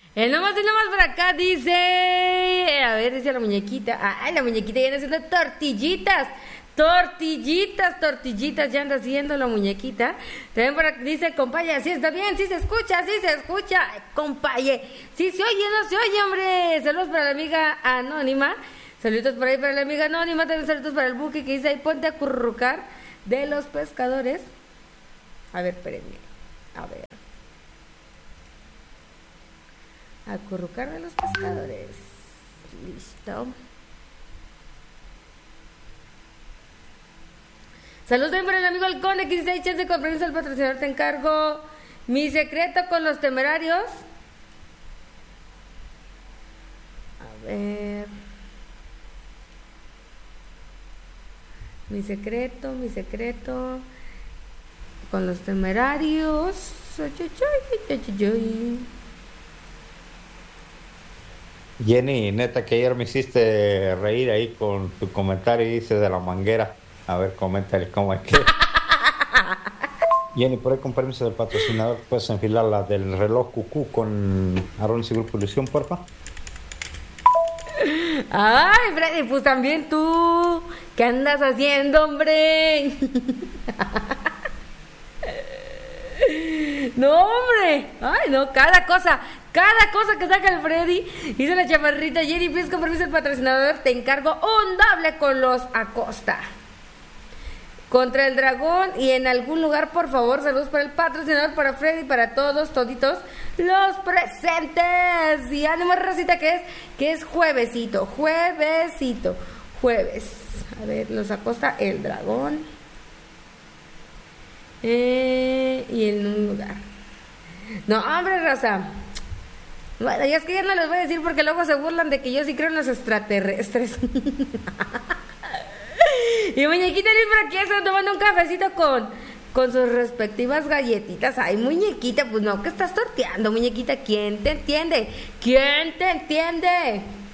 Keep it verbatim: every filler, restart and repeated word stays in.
El nomás y nomás por acá dice, a ver, dice la muñequita, ay, la muñequita ya anda haciendo tortillitas, tortillitas, tortillitas, ya anda haciendo la muñequita. También por aquí dice, compañe, sí está bien, sí se escucha, sí se escucha, compañe, sí se oye, no se oye, hombre. Saludos para la amiga anónima, saludos por ahí para la amiga anónima, también saludos para el buque que dice ahí, ponte a currucar de los pescadores. A ver, espérenme, a ver. Acurrucar de los pescadores. Listo. Saludos también para el amigo El Conde, que dice, chance con permiso al patrocinador, te encargo mi secreto con los temerarios. A ver. Mi secreto, mi secreto con los temerarios. Jenny, neta que ayer me hiciste reír ahí con tu comentario, dice de la manguera. A ver, coméntale cómo es que. Jenny, por ahí con permiso del patrocinador, ¿puedes enfilar la del reloj cucú con Aronis y Grupo Ilusión, porfa? Ay, Freddy, pues también tú. ¿Qué andas haciendo, hombre? No, hombre. Ay, no, cada cosa, cada cosa que saca el Freddy. Dice la chamarrita, Jenny, please, con permiso del patrocinador, te encargo un doble con los Acosta. Contra el dragón y en algún lugar, por favor, saludos para el patrocinador, para Freddy, para todos, toditos los presentes. Y ánimo, racita, que es, que es juevesito, juevesito, jueves. A ver, los Acosta, el dragón. Eh, y en un lugar. No, hombre, raza. Bueno, ya es que ya no les voy a decir porque luego se burlan de que yo sí creo en los extraterrestres. Y muñequita Liz por aquí está tomando un cafecito con, con sus respectivas galletitas. Ay, muñequita, pues no, que estás torteando, muñequita. ¿Quién te entiende? ¿Quién te entiende?